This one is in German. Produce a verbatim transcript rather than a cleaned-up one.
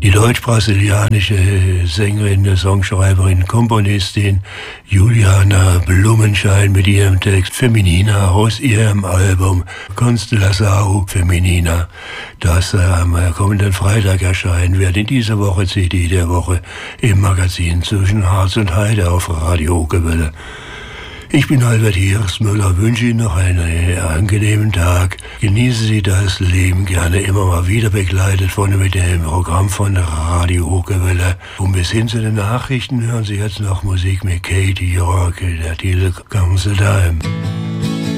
Die deutsch-brasilianische Sängerin, Songschreiberin, Komponistin Juliana Blumenschein mit ihrem Text Feminina aus ihrem Album Constellação Feminina, das am kommenden Freitag erscheinen wird. In dieser Woche C D der Woche im Magazin Zwischen Harz und Heide auf Radio Okerwelle. Ich bin Albert Hirschmüller, wünsche Ihnen noch einen angenehmen Tag. Genießen Sie das Leben gerne immer mal wieder, begleitet von mit dem Programm von Radio Okerwelle. Und bis hin zu den Nachrichten hören Sie jetzt noch Musik mit Katie York, der Titel Comes the Time.